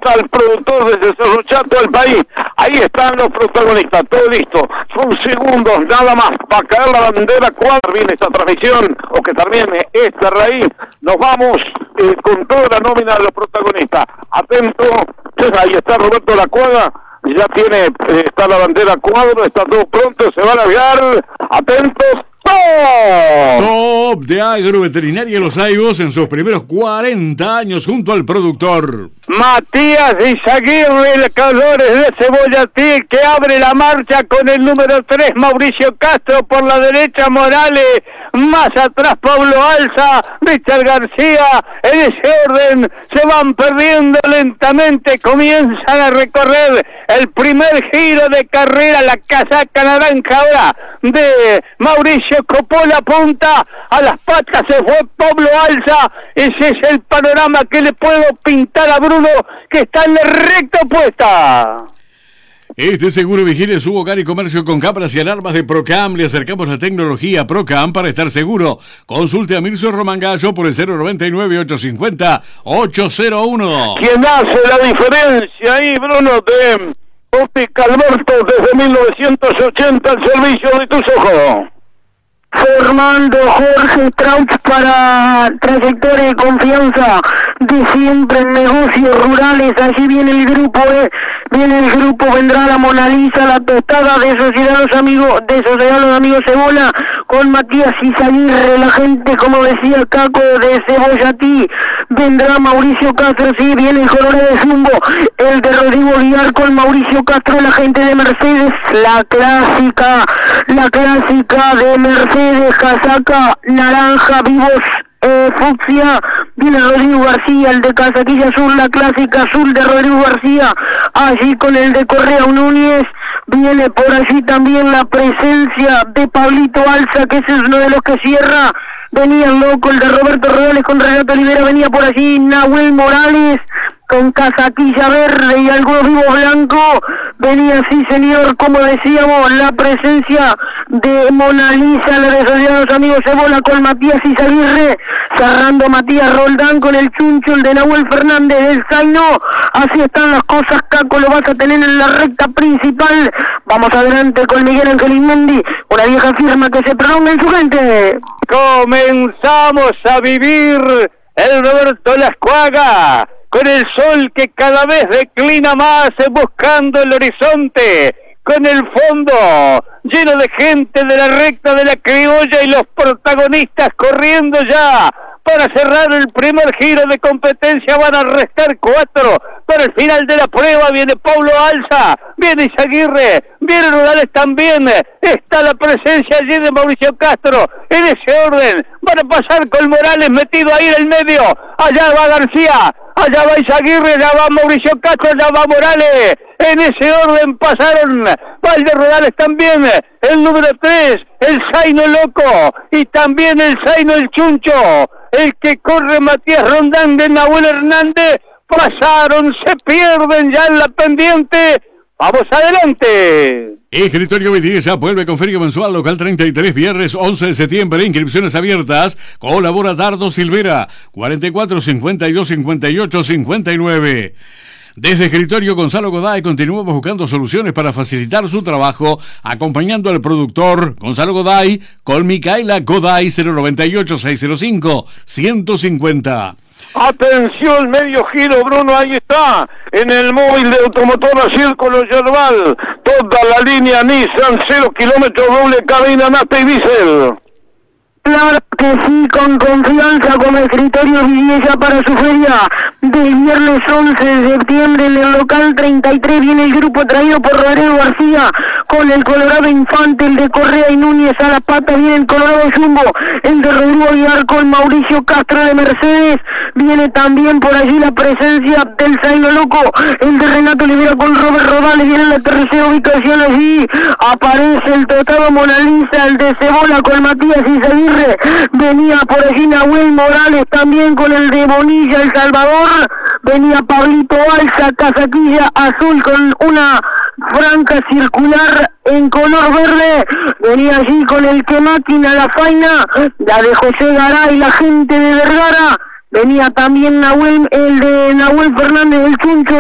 está el productor desde Cerro Chato al país. Ahí están los protagonistas, todo listo. Son segundos nada más para caer la bandera cuadra. Viene esta transmisión, o que termine esta raíz. Nos vamos con toda la nómina de los protagonistas. Atento, ahí está Roberto Lacuaga. Ya está la bandera cuadro, está todo pronto, se va a largar. Atentos. Top de Agroveterinaria Los Aivos en sus primeros 40 años junto al productor Matías Izaguirre, el Calores de Cebollatí, que abre la marcha con el número 3, Mauricio Castro, por la derecha Morales, más atrás Pablo Alza, Richard García. En ese orden se van perdiendo lentamente, comienzan a recorrer el primer giro de carrera, la casaca naranja ahora de Mauricio Coppola, punta a las patas, se fue Pablo Alza. Ese es el panorama que le puedo pintar a Bruno, que está en la recta opuesta. Este seguro vigilia su hogar y comercio con cámaras y alarmas de Procam. Le acercamos la tecnología Procam para estar seguro. Consulte a Mirso Romangallo por el 099-850-801. ¿Quién hace la diferencia ahí, Bruno? De Óptica Alberto, desde 1980 al servicio de tus ojos. Fernando Jorge Strauch para trayectoria y confianza de siempre en negocios rurales. Allí viene el grupo, vendrá la Mona Lisa, la tostada de Sociedad Los Amigos Cebola, con Matías Izaguirre, la gente, como decía Caco, de Cebollatí. Vendrá Mauricio Castro, sí, viene el color de Zumbo, el de Rodrigo Guiar con Mauricio Castro, la gente de Mercedes, la clásica de Mercedes, casaca naranja, vivos fucsia. Viene Rodrigo García, el de Casaquilla Azul, la clásica azul de Rodrigo García, allí con el de Correa Núñez. Viene por allí también la presencia de Pablito Alza, que ese es uno de los que cierra. Venía el loco, el de Roberto Rodales con Renato Olivera. Venía por allí Nahuel Morales con casaquilla verde y algo vivo blanco. Venía, sí señor, como decíamos, la presencia de Mona Lisa, la de Sociedad Los Amigos Cebola, con Matías Izaguirre, cerrando Matías Roldán con el Chuncho, el de Nahuel Fernández, del Zaino. Así están las cosas, Caco, lo vas a tener en la recta principal. Vamos adelante con Miguel Ángel Inmendi, una vieja firma que se prolonga en su gente. Comenzamos a vivir el Roberto Lacuaga, con el sol que cada vez declina más, buscando el horizonte, con el fondo lleno de gente de la recta de la criolla y los protagonistas corriendo ya para cerrar el primer giro de competencia. Van a restar 4 para el final de la prueba. Viene Pablo Alza, viene Izaguirre, viene Rodales también. Está la presencia allí de Mauricio Castro. En ese orden van a pasar con Morales metido ahí en el medio. Allá va García, allá va Izaguirre, allá va Mauricio Castro, allá va Morales. En ese orden pasaron Valde Rodales también, el número 3, el Zaino Loco, y también el Zaino el Chuncho, el que corre Matías Rondán de Nahuel Hernández. Pasaron, se pierden ya en la pendiente. ¡Vamos adelante! Escritorio Belleza vuelve con feria mensual local 33, viernes 11 de septiembre, inscripciones abiertas. Colabora Dardo Silvera, 44 52 58 59. Desde Escritorio Gonzalo Goday continuamos buscando soluciones para facilitar su trabajo, acompañando al productor Gonzalo Goday con Micaela Goday, 098-605-150. Atención, medio giro, Bruno, ahí está, en el móvil de Automotora Círculo Yerbal, toda la línea Nissan, 0 kilómetros, doble cabina, nafta y diésel. Claro que sí, con confianza, como Escritorio Villella para su feria del viernes 11 de septiembre en el local 33. Viene el grupo traído por Rodrigo García con el Colorado Infante, el de Correa y Núñez a la pata. Viene el Colorado Jumbo, el de Rodrigo Aguiar con Mauricio Castro de Mercedes. Viene también por allí la presencia del Zaino Loco, el de Renato Olivera con Robert Rodales. Viene la tercera ubicación allí, aparece el totado Mona Lisa, el de Cebola con Matías Izaguirre. Venía por allí Nahuel Morales también con el de Bonilla, El Salvador. Venía Pablito Alza, casaquilla azul con una franca circular en color verde. Venía allí con el que máquina la faina, la de José Garay, la gente de Vergara. Venía también Nahuel, el de Nahuel Fernández, el Chuncho.